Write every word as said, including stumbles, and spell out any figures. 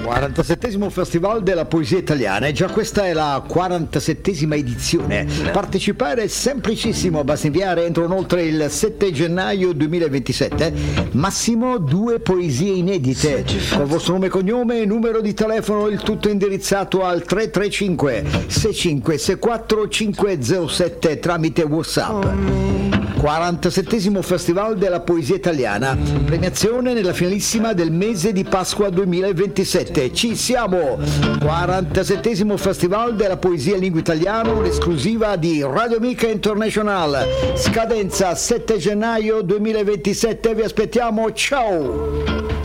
quarantasettesimo Festival della Poesia Italiana, e già questa è la quarantasettesima edizione. Partecipare è semplicissimo, basta inviare entro o oltre il sette gennaio duemilaventisette massimo due poesie inedite con il vostro nome e cognome e numero di telefono, il tutto indirizzato al tre tre cinque sei cinque sei quattro cinque zero sette tramite WhatsApp. quarantasettesimo Festival della Poesia Italiana, premiazione nella finalissima del mese di Pasqua duemilaventisette. Ci siamo! quarantasettesimo Festival della Poesia in Lingua Italiana, un'esclusiva di Radio Amica International. Scadenza sette gennaio duemilaventisette, vi aspettiamo, ciao!